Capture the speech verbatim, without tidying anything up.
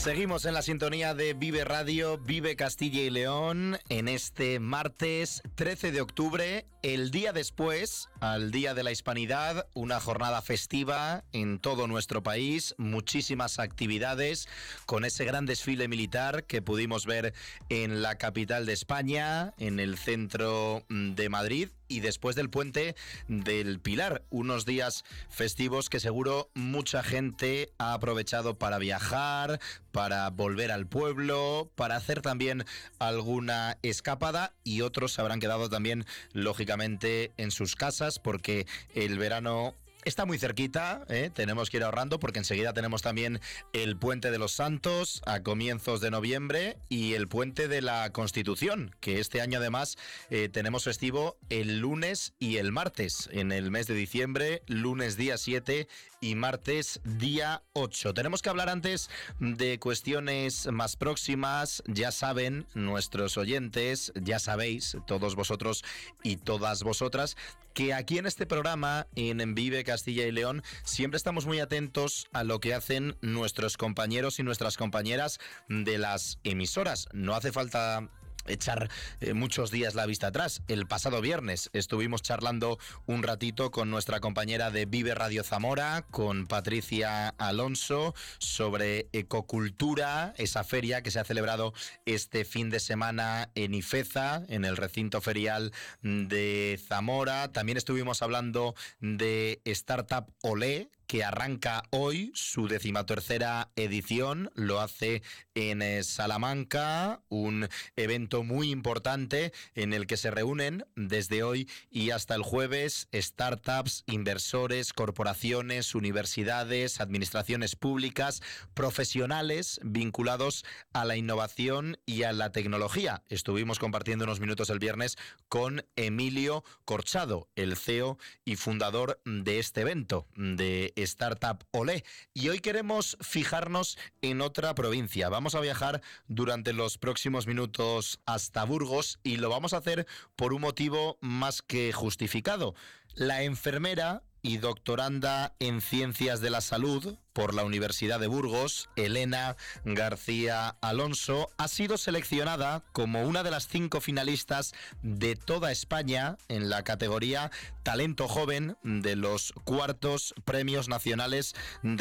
Seguimos en la sintonía de Vive Radio, Vive Castilla y León, en este martes trece de octubre, el día después, al Día de la Hispanidad, una jornada festiva en todo nuestro país, muchísimas actividades, con ese gran desfile militar que pudimos ver en la capital de España, en el centro de Madrid, y después del Puente del Pilar, unos días festivos que seguro mucha gente ha aprovechado para viajar, para volver al pueblo, para hacer también alguna escapada, y otros se habrán quedado también, lógicamente, en sus casas, porque el verano está muy cerquita, ¿eh? Tenemos que ir ahorrando porque enseguida tenemos también el Puente de los Santos a comienzos de noviembre y el Puente de la Constitución, que este año además eh, tenemos festivo el lunes y el martes, en el mes de diciembre, lunes día siete y martes día ocho. Tenemos que hablar antes de cuestiones más próximas. Ya saben nuestros oyentes, ya sabéis todos vosotros y todas vosotras, que aquí en este programa, en Vive Castilla y León, siempre estamos muy atentos a lo que hacen nuestros compañeros y nuestras compañeras de las emisoras. No hace falta echar eh, muchos días la vista atrás. El pasado viernes estuvimos charlando un ratito con nuestra compañera de Vive Radio Zamora, con Patricia Alonso, sobre ecocultura, esa feria que se ha celebrado este fin de semana en Ifeza, en el recinto ferial de Zamora. También estuvimos hablando de Startup Olé, que arranca hoy su decimatercera edición, lo hace en Salamanca, un evento muy importante en el que se reúnen desde hoy y hasta el jueves startups, inversores, corporaciones, universidades, administraciones públicas, profesionales vinculados a la innovación y a la tecnología. Estuvimos compartiendo unos minutos el viernes con Emilio Corchado, el C E O y fundador de este evento, de Startup Olé. Y hoy queremos fijarnos en otra provincia. Vamos a viajar durante los próximos minutos hasta Burgos y lo vamos a hacer por un motivo más que justificado. La enfermera y doctoranda en Ciencias de la Salud por la Universidad de Burgos, Elena García Alonso, ha sido seleccionada como una de las cinco finalistas de toda España en la categoría Talento Joven de los cuartos Premios Nacionales de